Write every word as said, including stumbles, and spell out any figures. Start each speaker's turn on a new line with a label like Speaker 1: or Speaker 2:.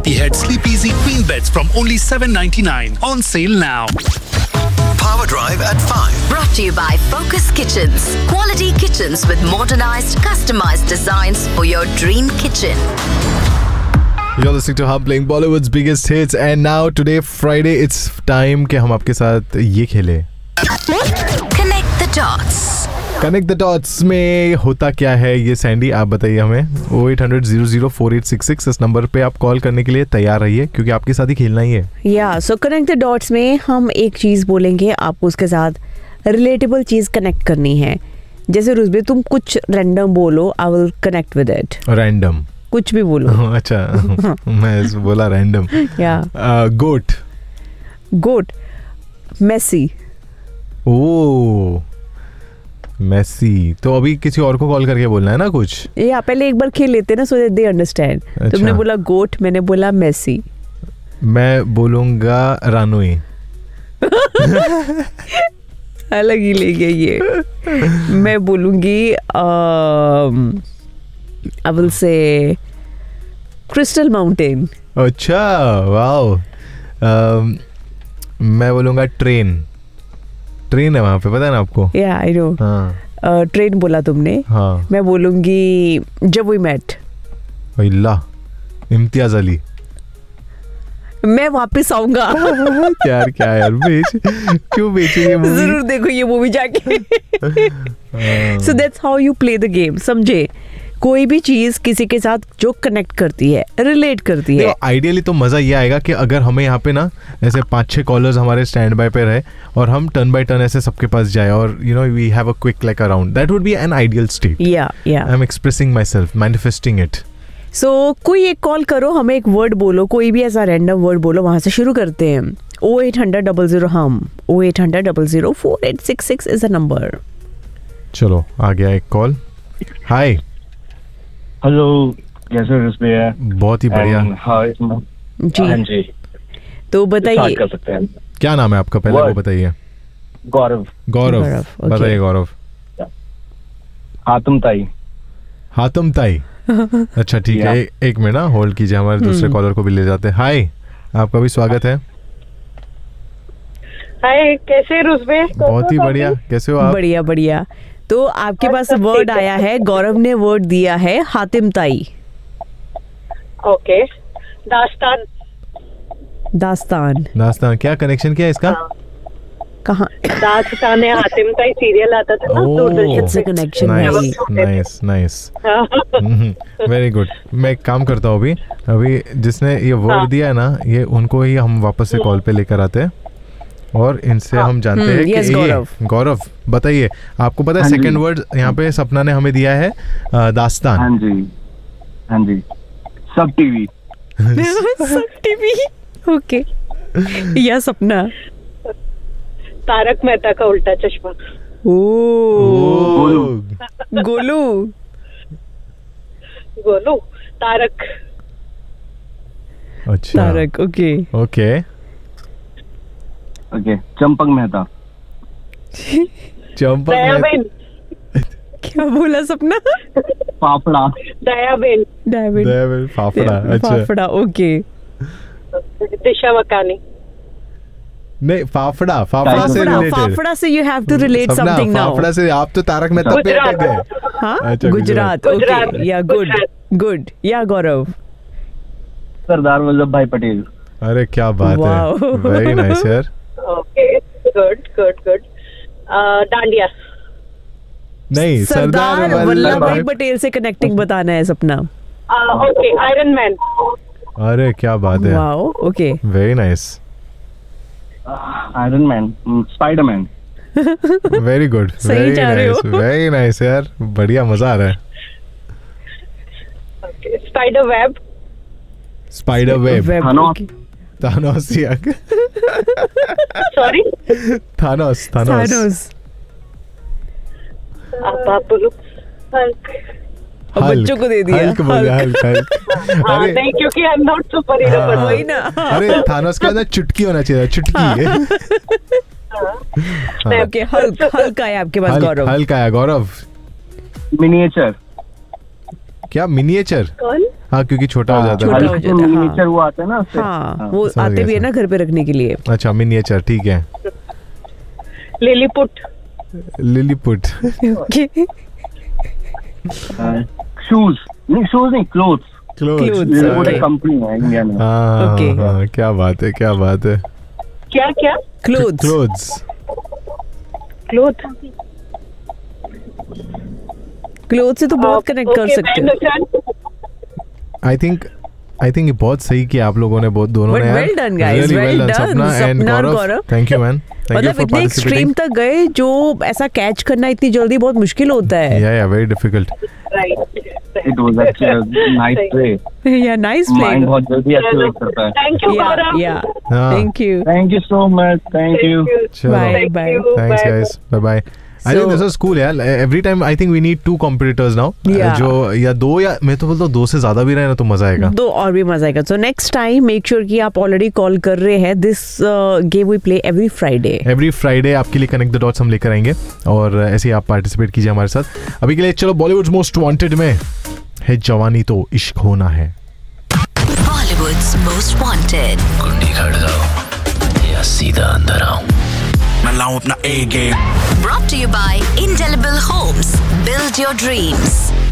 Speaker 1: Etihad Sleep Easy Queen Beds from only seven ninety-nine. On sale now.
Speaker 2: Power Drive at five.
Speaker 3: Brought to you by Focus Kitchens. Quality kitchens with modernized, customized designs for your dream kitchen.
Speaker 4: You're listening to Hum playing Bollywood's biggest hits, and now today Friday it's time कि हम आपके साथ ये खेलें.
Speaker 3: Connect the dots.
Speaker 4: Connect the dots में होता क्या है ये सैंडी आप बताइए हमें. oh eight hundred zero zero four eight six six इस नंबर पे आप कॉल करने के लिए तैयार रहिए क्योंकि आपके साथ ही खेलना ही है.
Speaker 5: या सो कनेक्ट द डॉट्स में हम एक चीज बोलेंगे, आपको उसके साथ रिलेटेबल चीज कनेक्ट करनी है. जैसे रुजबे तुम कुछ रैंडम बोलो, I will connect with it.
Speaker 4: Random
Speaker 5: कुछ भी बोलो.
Speaker 4: अच्छा मैं बोला रैंडम.
Speaker 5: या
Speaker 4: गोट.
Speaker 5: गोट. मेसी.
Speaker 4: ओह मेसी. तो अभी किसी और को कॉल करके बोलना है ना कुछ.
Speaker 5: या पहले एक बार खेल लेते ना, सो दैट दे अंडरस्टैंड. तुमने बोला गोट, मैंने बोला मेसी.
Speaker 4: मैं बोलूंगा रानोई.
Speaker 5: अलग ही ले गया ये. मैं बोलूंगी I will say crystal mountain.
Speaker 4: अच्छा वाओ. मैं बोलूंगा ट्रेन. ट्रेन है वहाँ पे, पता है ना आपको.
Speaker 5: या आई नो. हाँ ट्रेन बोला तुमने. हाँ मैं बोलूंगी जब वी मेट.
Speaker 4: अल्लाह इम्तियाज अली.
Speaker 5: मैं वापस आऊंगा.
Speaker 4: यार क्या यार बेच क्यों बेचेंगे मूवी.
Speaker 5: जरूर देखो ये मूवी जाके. So that's how you play the game. समझे. कोई भी चीज किसी के साथ जो कनेक्ट करती है, रिलेट करती है.
Speaker 4: आइडियली तो मजा ये आएगा कि अगर हमें यहाँ पे ना ऐसे पांच छह कॉलर्स हमारे स्टैंड बाय पे रहे और हम टर्न बाय टर्न ऐसे सबके पास जाए और you know we have a quick like around. That would be an ideal state.
Speaker 5: या या
Speaker 4: I am expressing my self, manifesting it.
Speaker 5: सो कोई एक कॉल करो, हमें एक वर्ड बोलो, कोई भी ऐसा रैंडम वर्ड बोलो, वहां से शुरू करते हैं. oh eight hundred double zero hum oh eight hundred double zero four eight six six is a number.
Speaker 4: चलो आ गया एक कॉल. हाय.
Speaker 6: हेलो कैसे हो भैया.
Speaker 4: बहुत ही बढ़िया.
Speaker 5: जी
Speaker 6: हाँ जी.
Speaker 5: तो बताइए
Speaker 6: कर सकते हैं.
Speaker 4: क्या नाम है आपका पहले वो बताइए.
Speaker 6: गौरव.
Speaker 4: गौरव बताइए. गौरव.
Speaker 6: हातम ताई.
Speaker 4: हातम ताई. अच्छा ठीक है ए, एक मिनट ना होल्ड कीजिए, हमारे दूसरे कॉलर को भी ले जाते हैं. हाय आपका भी स्वागत है.
Speaker 7: हाय कैसे रुजबे.
Speaker 4: बहुत ही बढ़िया. कैसे हो आप.
Speaker 5: बढ़िया बढ़िया. तो आपके पास वर्ड आया है, गौरव ने वर्ड दिया है हातिम ताई.
Speaker 7: ओके. दास्तान.
Speaker 5: दास्तान.
Speaker 4: दास्तान क्या कनेक्शन क्या है इसका.
Speaker 5: कहाँ.
Speaker 7: दास्तान है हातिम ताई सीरियल आता था ना दूरदर्शन से.
Speaker 5: कनेक्शन है.
Speaker 4: Nice nice very good. मैं एक काम करता हूँ अभी अभी जिसने ये वर्ड दिया है ना ये उनको ही हम वापस से कॉल पे लेकर आते हैं और इनसे हम जानते हैं कि गौरव गौरव बताइए आपको पता है सेकंड वर्ड यहाँ पे सपना ने हमें दिया है दास्तान.
Speaker 6: हाँ जी हाँ जी. सब टीवी.
Speaker 5: सब टीवी. ओके. या सपना.
Speaker 7: तारक मेहता का उल्टा चश्मा.
Speaker 5: ओ गोलू.
Speaker 7: गोलू. तारक.
Speaker 4: अच्छा
Speaker 5: Tarak. Okay
Speaker 4: okay
Speaker 6: okay. Champak Mehta.
Speaker 4: Champak Mehta.
Speaker 5: क्या बोला सपना.
Speaker 6: फाफड़ा.
Speaker 7: दयाबेन.
Speaker 5: दयाबेन.
Speaker 4: दयाबेन फाफड़ा. अच्छा
Speaker 5: फाफड़ा. ओके.
Speaker 7: दिशा मकानी.
Speaker 4: नहीं फाफड़ा. फाफड़ा से रिलेटेड.
Speaker 5: फाफड़ा से you have to relate something now.
Speaker 4: Fafda से आप तो तारक मेहता पे अटक गए.
Speaker 5: हाँ गुजरात. ओके या गुड गुड. या गौरव.
Speaker 6: सरदार वल्लभ भाई पटेल.
Speaker 4: अरे क्या बात है. वेरी नाइस यार.
Speaker 7: Okay good good good. Dandiya.
Speaker 4: नहीं
Speaker 5: सरदार वल्लभ भाई पटेल से कनेक्टिंग बताना है सपना.
Speaker 7: Okay iron man.
Speaker 4: अरे क्या बात है.
Speaker 5: Wow. Okay
Speaker 4: very nice.
Speaker 6: Iron man. Spiderman.
Speaker 4: Very good. Very nice very nice यार. बढ़िया मजा आ रहा है.
Speaker 7: Spider web.
Speaker 4: Spider web. Thanos.
Speaker 7: Sorry
Speaker 4: Thanos. Thanos.
Speaker 7: आप आप बोलो. हल्क.
Speaker 5: बच्चों को दे दिया.
Speaker 4: हल्क बोल. Hulk Hulk.
Speaker 7: अरे नहीं क्योंकि I am not super hero. पर वही ना.
Speaker 4: अरे थानोस के अंदर चुटकी होना चाहिए. चुटकी.
Speaker 5: Okay Hulk. हल्क आया आपके पास गौरव.
Speaker 4: हल्क आया गौरव.
Speaker 6: मिनिएचर.
Speaker 4: क्या मिनिएचर.
Speaker 7: कौन.
Speaker 4: हाँ क्योंकि छोटा हो जाता है।
Speaker 5: छोटा हो जाता है, हाँ।
Speaker 6: मिनिएचर वो आते हैं ना उससे।
Speaker 5: हाँ वो
Speaker 4: समझ
Speaker 5: आते
Speaker 4: गया,
Speaker 5: भी है ना घर पे रखने के लिए।
Speaker 4: अच्छा मिनिएचर, ठीक है।
Speaker 7: Lilliput,
Speaker 4: Lilliput.
Speaker 6: शूज नहीं, शूज नहीं, क्लोथ्स।
Speaker 5: Clothes,
Speaker 6: Lilliput
Speaker 5: okay.
Speaker 6: एक कंपनी है इंडिया में।
Speaker 4: हाँ
Speaker 5: Okay.
Speaker 4: हाँ, क्या बात है, क्या बात है।
Speaker 7: क्या क्या?
Speaker 5: क्लोथ्स।
Speaker 4: क्लोथ्स।
Speaker 7: क्लोथ,
Speaker 5: क्लोथ से तो बहुत कनेक्ट कर सकते हो।
Speaker 4: आई थिंक आई थिंक ये बहुत सही किया आप लोगों ने, बहुत दोनों
Speaker 5: But
Speaker 4: ने।
Speaker 5: well done, guys, well done,
Speaker 4: सपना एंड
Speaker 5: सपना और
Speaker 4: गौरव,
Speaker 5: गौरव।
Speaker 4: Thank you man, thank you
Speaker 5: मतलब
Speaker 4: फॉर
Speaker 5: इतने एक्सट्रीम
Speaker 4: पार्टिसिपेटिंग।
Speaker 5: तक गए जो ऐसा कैच करना इतनी जल्दी बहुत मुश्किल होता है।
Speaker 4: या या very difficult.
Speaker 6: It was actually nice play.
Speaker 5: या नाइस
Speaker 6: माइंड
Speaker 5: प्ले।
Speaker 6: बहुत जल्दी एक्टिवेट करता है।
Speaker 7: थैंक यू
Speaker 5: या
Speaker 7: गौरव।
Speaker 5: या
Speaker 4: हाँ।
Speaker 5: Thank you.
Speaker 6: Thank you so much, thank you.
Speaker 4: चलो
Speaker 5: bye bye.
Speaker 4: Thanks guys, bye bye. I think this was cool यार। Every time I think we need to competitors now,
Speaker 5: Yeah.
Speaker 4: जो या दो या मैं तो बोलता हूँ दो से ज्यादा भी रहे ना तो मजा आएगा।
Speaker 5: दो और भी मजा आएगा। So next time make sure कि आप ऑलरेडी कॉल कर रहे हैं। This game we play every Friday.
Speaker 4: Every Friday आपके लिए कनेक्ट द डॉट्स हम लेकर आएंगे और ऐसे ही आप पार्टिसिपेट कीजिए हमारे साथ। अभी के लिए चलो बॉलीवुड मोस्ट वांटेड में है जवानी तो इश्क होना है।
Speaker 3: Bollywood's Most Wanted.
Speaker 2: कुंडी खड़काओ या सीधा अंदर आओ।
Speaker 8: मैं लाऊं अपना ए game.
Speaker 3: Brought to you by Indelible Homes. Build your dreams.